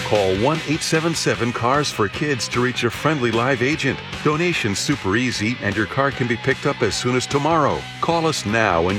Call 1-877-CARS for Kids to reach a friendly live agent. Donation's super easy, and your car can be picked up as soon as tomorrow. Call us now and